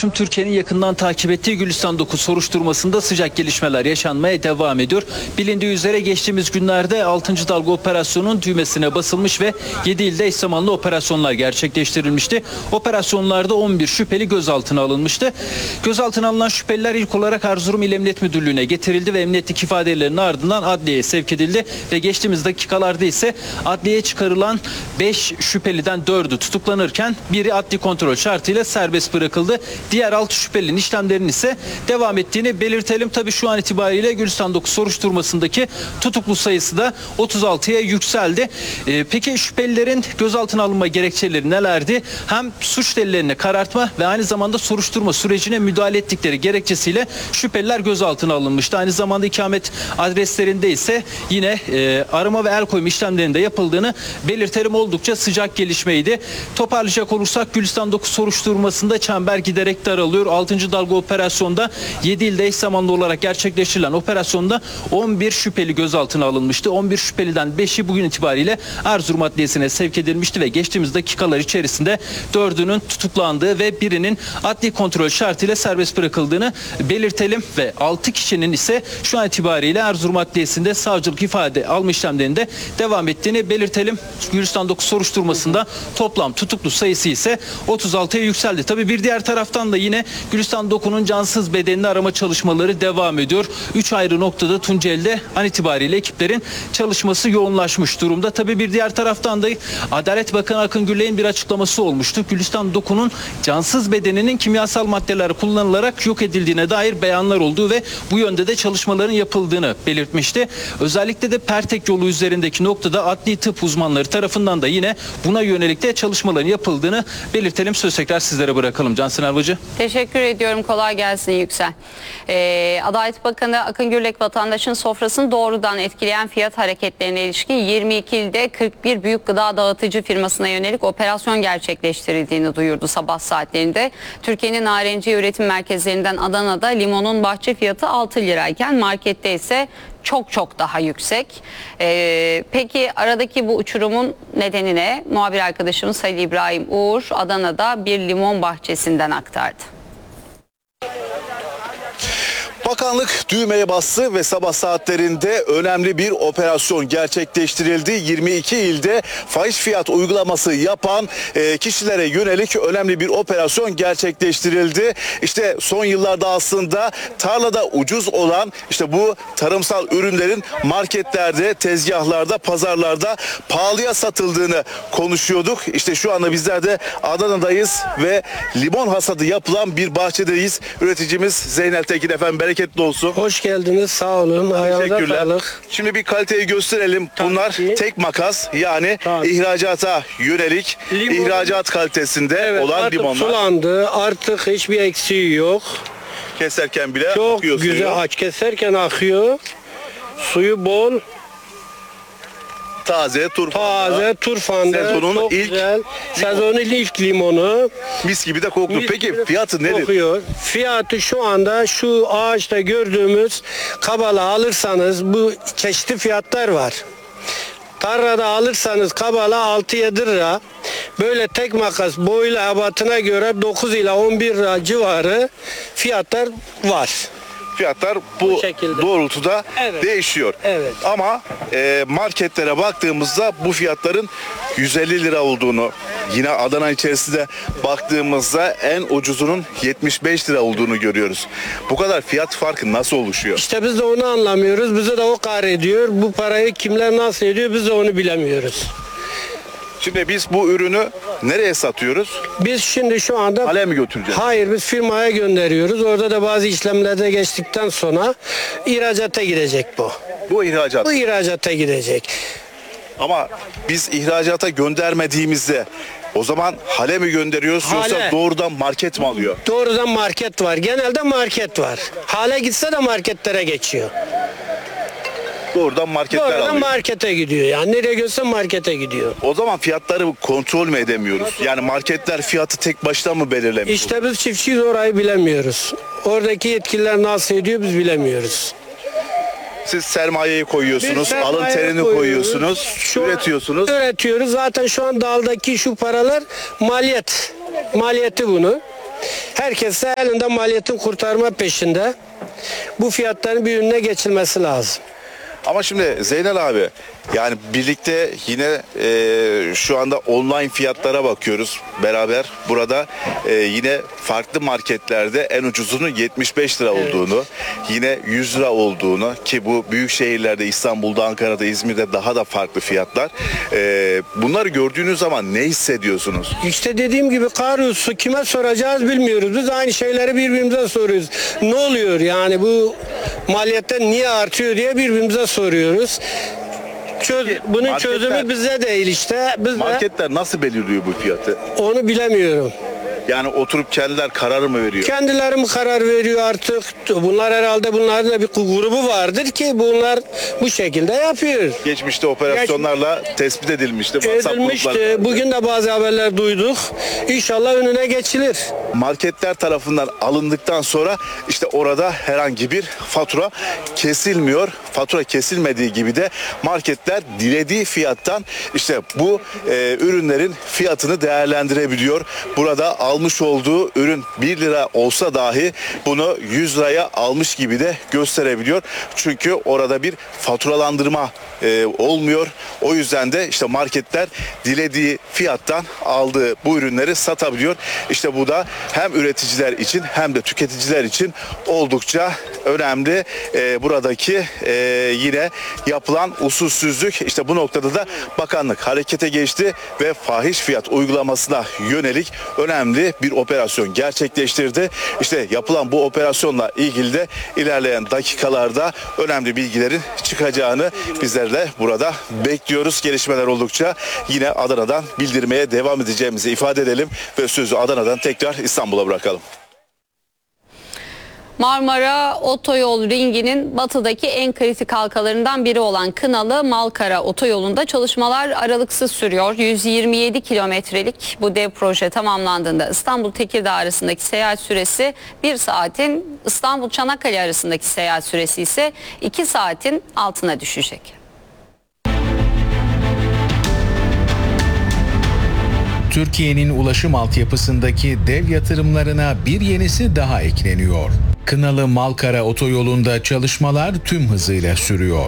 tüm Türkiye'nin yakından takip ettiği Gülistan 9 soruşturmasında sıcak gelişmeler yaşanmaya devam ediyor. Bilindiği üzere geçtiğimiz günlerde 6. dalga operasyonun düğmesine basılmış ve 7 ilde eş zamanlı operasyonlar gerçekleştirilmişti. Operasyonlarda 11 şüpheli gözaltına alınmıştı. Gözaltına alınan şüpheliler ilk olarak Erzurum İl Emniyet Müdürlüğü'ne getirildi ve emniyetlik ifadelerinin ardından adliyeye sevk edildi ve geçtiğimiz dakikalarda ise adliyeye çıkarılan 5 şüpheliden 4'ü tutuklanırken biri adli kontrol şartıyla serbest bırakıldı. Diğer 6 şüphelinin işlemlerinin ise devam ettiğini belirtelim. Tabii şu an itibariyle Gülistan 9 soruşturmasındaki tutuklu sayısı da 36'ya yükseldi. Peki şüphelilerin gözaltına alınma gerekçeleri nelerdi? Hem suç delillerini karartma ve aynı zamanda soruşturma sürecine müdahale ettikleri gerekçesiyle şüpheliler gözaltına alınmıştı. Aynı zamanda ikamet adreslerinde ise yine arama ve el koyma işlemlerinde yapıldığını belirtelim. Oldukça sıcak gelişmeydi. Toparlayacak olursak Gülistan 9 soruşturmasında çember giderek daralıyor. 6. dalga operasyonda 7 ilde eş zamanlı olarak gerçekleştirilen operasyonda 11 şüpheli gözaltına alınmıştı. 11 şüpheliden 5'i bugün itibariyle Erzurum Adliyesi'ne sevk edilmişti ve geçtiğimiz dakikalar içerisinde 4'ünün tutuklandığı ve birinin adli kontrol şartıyla serbest bırakıldığını belirtelim ve 6 kişinin ise şu an itibariyle Erzurum Adliyesi'nde savcılık ifade alma işlemlerinde devam ettiğini belirtelim. Gülistan 9 soruşturmasında toplam tutuklu sayısı ise 36'ya yükseldi. Tabii bir diğer taraftan da yine Gülistan 9'un cansız bedenini arama çalışmaları devam ediyor. 3 ayrı noktada Tunceli'de an itibariyle ekiplerin çalışması yoğunlaşmış durumda. Tabii bir diğer taraftan da Adalet Bakanı Akın Gürlek'in bir açıklaması olmuştu. Gülistan 9'un cansız bedeninin kimyasal maddeler kullanılarak yok edildiğine dair beyanlar olduğu ve bu yönde de çalışmaların yapıldığını belirtmişti. Özellikle de Pertek yolu üzerindeki noktada adli tıp uzmanları tarafından da yine buna yönelik de çalışmaların yapıldığını belirtelim. Söz tekrar sizlere bırakalım. Cansın Elvacı. Teşekkür ediyorum. Kolay gelsin Yüksel. Adalet Bakanı Akın Gürlek vatandaşın sofrasını doğrudan etkileyen fiyat hareketlerine ilişkin 22 ilde 41 büyük gıda dağıtıcı firmasına yönelik operasyon gerçekleştirildiğini duyurdu sabah saatlerinde. Türkiye'nin narenciye üretim merkezlerinden Adana'da limonun bahçe fiyatı 6 lirayken markette ise çok daha yüksek. Peki aradaki bu uçurumun nedeni ne? Muhabir arkadaşımız Halil İbrahim Uğur Adana'da bir limon bahçesinden aktardı. Bakanlık düğmeye bastı ve sabah saatlerinde önemli bir operasyon gerçekleştirildi. 22 ilde fahiş fiyat uygulaması yapan kişilere yönelik önemli bir operasyon gerçekleştirildi. İşte son yıllarda aslında tarlada ucuz olan işte bu tarımsal ürünlerin marketlerde, tezgahlarda, pazarlarda pahalıya satıldığını konuşuyorduk. İşte şu anda bizler de Adana'dayız ve limon hasadı yapılan bir bahçedeyiz. Üreticimiz Zeynel Tekin efendim, bereketli olsun. Hoş geldiniz, sağ olun. Ayağınıza sağlık. Şimdi bir kaliteyi gösterelim. Bunlar tek makas, yani ihracata yönelik ihracat kalitesinde olan limonlar. Sulandı, artık hiçbir eksiği yok. Keserken bile çok akıyor güzel suyu. aç keserken akıyor. Suyu bol. Taze turfanda. Sezonun çok ilk güzel. Sezonun ilk limonu. Mis gibi de koktu. Peki fiyatı nedir? Kokuyor. Fiyatı şu anda şu ağaçta gördüğümüz kabala alırsanız bu çeşitli fiyatlar var. Tarlada alırsanız kabala 6-7 lira. Böyle tek makas boyuyla ebatına göre 9 ila 11 lira civarı fiyatlar var. Fiyatlar bu doğrultuda değişiyor. Evet. Ama marketlere baktığımızda bu fiyatların 150 lira olduğunu, yine Adana içerisinde baktığımızda en ucuzunun 75 lira olduğunu görüyoruz. Bu kadar fiyat farkı nasıl oluşuyor? İşte biz de onu anlamıyoruz. Bize de o ediyor. Bu parayı kimler nasıl ediyor biz de onu bilemiyoruz. Şimdi biz bu ürünü nereye satıyoruz? Biz şimdi şu anda Hale mi götüreceğiz? Hayır, biz firmaya gönderiyoruz. Orada da bazı işlemlerde geçtikten sonra ihracata gidecek bu. Bu ihracat. Bu ihracata gidecek. Ama biz ihracata göndermediğimizde o zaman hale mi gönderiyoruz yoksa doğrudan market mi alıyor? Doğrudan market var. Genelde market var. Hale gitse de marketlere geçiyor. Doğrudan marketler alıyor. Doğrudan markete gidiyor. Yani nereye götürse markete gidiyor. O zaman fiyatları kontrol mü edemiyoruz? Yani marketler fiyatı tek başına mı belirlemiyor? İşte biz çiftçiyiz, orayı bilemiyoruz. Oradaki yetkililer nasıl ediyor biz bilemiyoruz. Siz sermayeyi koyuyorsunuz, alın terini koyuyorsunuz, üretiyorsunuz. Üretiyoruz. Zaten şu an daldaki şu paralar maliyet. Maliyeti bunu. Herkes de elinde maliyetin kurtarma peşinde. Bu fiyatların bir önüne geçilmesi lazım. Ama şimdi Zeynel abi, yani birlikte yine şu anda online fiyatlara bakıyoruz beraber. Burada yine farklı marketlerde en ucuzunun 75 lira olduğunu, yine 100 lira olduğunu, ki bu büyük şehirlerde İstanbul'da, Ankara'da, İzmir'de daha da farklı fiyatlar. Bunları gördüğünüz zaman ne hissediyorsunuz? İşte dediğim gibi kahrolsun, kime soracağız bilmiyoruz. Biz aynı şeyleri birbirimize soruyoruz. Ne oluyor yani, bu maliyetler niye artıyor diye birbirimize soruyoruz. Bunun Marketler- çözümü bize değil işte. Biz de Marketler nasıl belirliyor bu fiyatı? onu bilemiyorum. Yani oturup kendiler kararı mı veriyor? Kendileri mi karar veriyor artık? Bunlar herhalde, bunların da bir grubu vardır ki bunlar bu şekilde yapıyor. Geçmişte operasyonlarla tespit edilmişti. WhatsApp Edilmişti. grupları. Bugün de bazı haberler duyduk. İnşallah önüne geçilir. Marketler tarafından alındıktan sonra işte orada herhangi bir fatura kesilmiyor. Fatura kesilmediği gibi de marketler dilediği fiyattan işte bu ürünlerin fiyatını değerlendirebiliyor. Burada almış olduğu ürün 1 lira olsa dahi bunu 100 liraya almış gibi de gösterebiliyor. Çünkü orada bir faturalandırma olmuyor. O yüzden de işte marketler dilediği fiyattan aldığı bu ürünleri satabiliyor. İşte bu da hem üreticiler için hem de tüketiciler için oldukça önemli. Buradaki yine yapılan usulsüzlük, işte bu noktada da bakanlık harekete geçti ve fahiş fiyat uygulamasına yönelik önemli bir operasyon gerçekleştirdi. İşte yapılan bu operasyonla ilgili de ilerleyen dakikalarda önemli bilgilerin çıkacağını bizler de burada bekliyoruz. Gelişmeler oldukça yine Adana'dan bildirmeye devam edeceğimizi ifade edelim ve sözü Adana'dan tekrar İstanbul'a bırakalım. Marmara Otoyol ringinin batıdaki en kritik halkalarından biri olan Kınalı Malkara Otoyolu'nda çalışmalar aralıksız sürüyor. 127 kilometrelik bu dev proje tamamlandığında İstanbul-Tekirdağ arasındaki seyahat süresi 1 saatin, İstanbul-Çanakkale arasındaki seyahat süresi ise 2 saatin altına düşecek. Türkiye'nin ulaşım altyapısındaki dev yatırımlarına bir yenisi daha ekleniyor. Kınalı Malkara Otoyolu'nda çalışmalar tüm hızıyla sürüyor.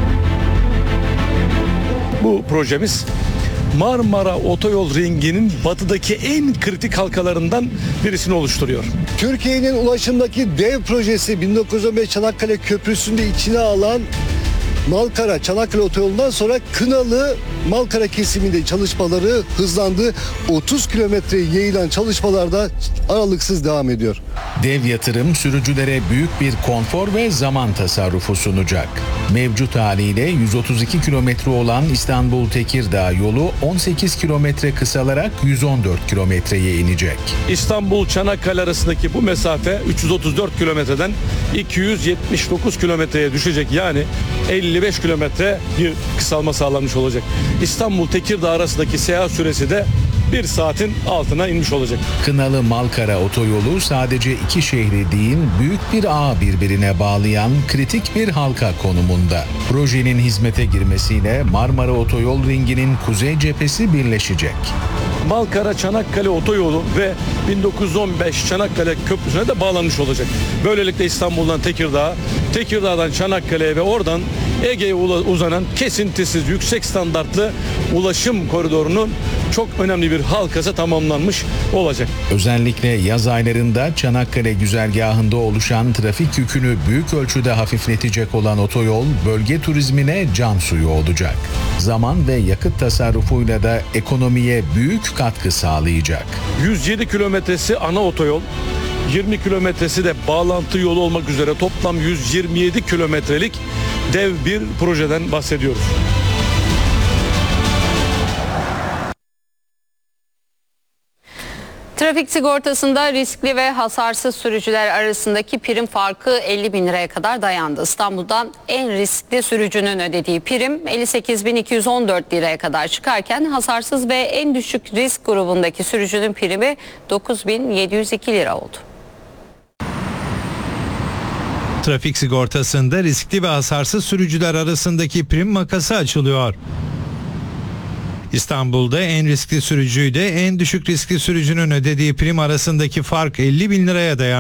Bu projemiz Marmara Otoyol ringinin batıdaki en kritik halkalarından birisini oluşturuyor. Türkiye'nin ulaşımdaki dev projesi 1915 Çanakkale Köprüsü'nde içine alan Malkara Çanakkale Otoyolu'ndan sonra Kınalı Malkara kesiminde çalışmaları hızlandı. 30 kilometre yayılan çalışmalarda aralıksız devam ediyor. Dev yatırım sürücülere büyük bir konfor ve zaman tasarrufu sunacak. Mevcut haliyle 132 kilometre olan İstanbul-Tekirdağ yolu 18 kilometre kısalarak 114 kilometreye inecek. İstanbul-Çanakkale arasındaki bu mesafe 334 kilometreden 279 kilometreye düşecek. Yani 55 kilometre bir kısalma sağlanmış olacak. İstanbul-Tekirdağ arasındaki seyahat süresi de 1 saatin altına inmiş olacak. Kınalı Malkara Otoyolu sadece iki şehri değil, büyük bir ağı birbirine bağlayan kritik bir halka konumunda. Projenin hizmete girmesiyle Marmara Otoyol ringinin kuzey cephesi birleşecek. Malkara-Çanakkale Otoyolu ve 1915 Çanakkale Köprüsü'ne de bağlanmış olacak. Böylelikle İstanbul'dan Tekirdağ, Tekirdağ'dan Çanakkale'ye ve oradan Ege'ye uzanan kesintisiz yüksek standartlı ulaşım koridorunun çok önemli bir halkası tamamlanmış olacak. Özellikle yaz aylarında Çanakkale güzergahında oluşan trafik yükünü büyük ölçüde hafifletecek olan otoyol bölge turizmine can suyu olacak. Zaman ve yakıt tasarrufuyla da ekonomiye büyük katkı sağlayacak. 107 kilometresi ana otoyol, 20 kilometresi de bağlantı yolu olmak üzere toplam 127 kilometrelik dev bir projeden bahsediyoruz. Trafik sigortasında riskli ve hasarsız sürücüler arasındaki prim farkı 50 bin liraya kadar dayandı. İstanbul'dan en riskli sürücünün ödediği prim 58.214 liraya kadar çıkarken hasarsız ve en düşük risk grubundaki sürücünün primi 9.702 lira oldu. Trafik sigortasında riskli ve hasarsız sürücüler arasındaki prim makası açılıyor. İstanbul'da en riskli sürücüyle en düşük riskli sürücünün ödediği prim arasındaki fark 50 bin liraya dayandı.